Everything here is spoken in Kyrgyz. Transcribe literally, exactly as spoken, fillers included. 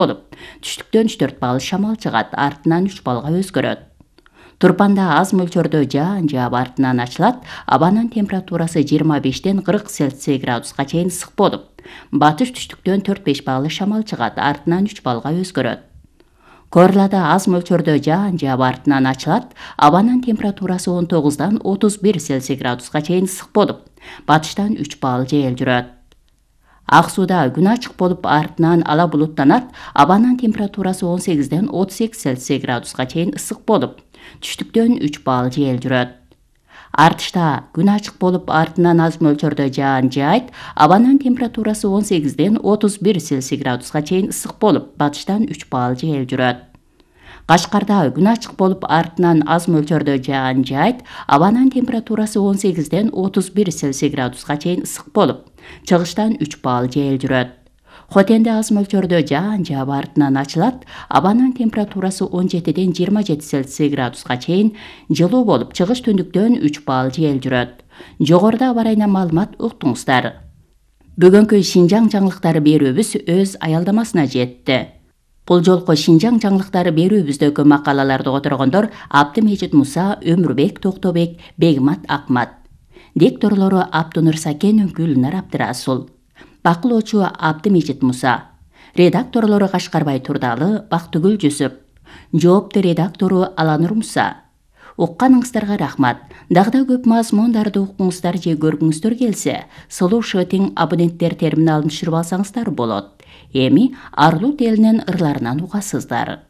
болуп, түштүктөн үч төрт балл шамал чыгат, артынан үч баллга өзгөрөт. Турпанда аз мөлчөрдө жаан жаап артынан ачылат, абанын температурасы жыйырма бештен кырк Цельсий градуска чейин ысык болуп, батыш түштүктөн төрт беш балл шамал чыгат, артынан үч баллга өзгөрөт. Корлада аз мөлчөрдө жаан жаап артынан ачылат, абанын температурасы он тогуздан отуз бир Цельсий градуска чейин ысык болуп, батыштан үч балл жел жүрөт. Ак сууда күн ачык болуп, артынан ала булуттанат, абанын температурасы он сегизден отуз эки Цельсий градуска чейин ысык болуп, түштүктөн үч балл жел жүрөт. Артышта күн ачык болуп, артынан аз мөлчөрдө жаан жаайт, абанын температурасы он сегизден отуз бир Цельсий градуска чейин ысык болуп, батыштан үч балл жел жүрөт. Кашкарда күн ачык болуп, артынан аз мөлчөрдө жаан жаайт, абанын температурасы он сегизден отуз бир Цельсий градуска чейин ысык болуп, чыгыштан үч балл жел жүрөт. Хотенде аз мөлчөрдө жаан жаап артынан ачылат, абанын температурасы он жетиден жыйырма жети Цельсий градуска чейин жылуу болуп, чыгыш түндүктөн үч балл жел жүрөт. Жогоруда аба ырайынан маалымат уктуңуздар. Бүгүнкү Шинжаң жаңылыктары берүүбүз өз аялдамасына жетти. Бул жолку Шинжаң жаңылыктары берүүбүздөгү макалаларды которгондор Абдымежит Муса, Өмүрбек Токтобек, Бегмат Акмат. Дикторлору Абдунур Сакен, Гүлнар Абдырасул. Бакылоочу Абдымежит Муса. Редакторлору Кашкарбай Турдалы, Бактыгүл Жүсүп. Жоопту редактору Аланур Муса. Укканыңыздарга рахмат. Дагы көп мазмундарды укуңуздар же көргүңүздөр келсе, слушатың абоненттер терминалын түшүрүп алсаңыздар болот. Эми Арлут элинин ырларынан угасыздар.